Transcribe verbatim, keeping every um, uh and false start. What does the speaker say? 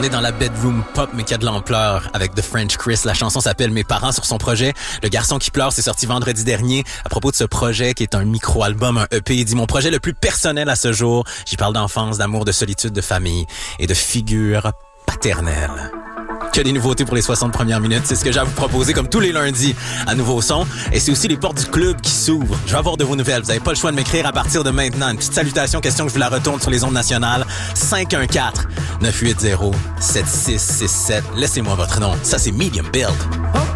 On est dans la bedroom pop, mais qui a de l'ampleur avec The French Chris. La chanson s'appelle Mes parents sur son projet. Le garçon qui pleure, c'est sorti vendredi dernier. À propos de ce projet qui est un micro-album, un E P, il dit « Mon projet le plus personnel à ce jour. J'y parle d'enfance, d'amour, de solitude, de famille et de figure paternelle. » Que des nouveautés pour les soixante premières minutes. C'est ce que j'ai à vous proposer comme tous les lundis à Nouveau Son. Et c'est aussi les portes du club qui s'ouvrent. Je vais avoir de vos nouvelles. Vous n'avez pas le choix de m'écrire à partir de maintenant. Une petite salutation, question que je vous la retourne sur les ondes nationales. cinq un quatre, neuf huit zéro, sept six six sept. Laissez-moi votre nom. Ça, c'est Medium Build.